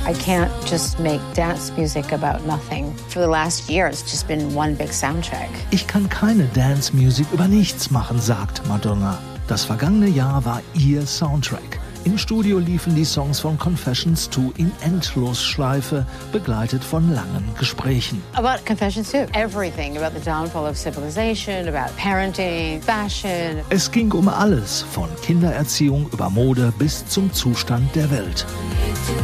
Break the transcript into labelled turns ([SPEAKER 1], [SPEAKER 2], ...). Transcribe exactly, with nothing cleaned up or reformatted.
[SPEAKER 1] I can't just make dance music about nothing. For the last year, it's just been one big soundtrack.
[SPEAKER 2] Ich kann keine Dance-Musik über nichts machen, sagt Madonna. Das vergangene Jahr war ihr Soundtrack. Im Studio liefen die Songs von Confessions zwei in Endlosschleife, begleitet von langen Gesprächen.
[SPEAKER 1] About Confessions two. Everything about the downfall of civilization, about parenting, fashion.
[SPEAKER 2] Es ging um alles, von Kindererziehung über Mode bis zum Zustand der Welt.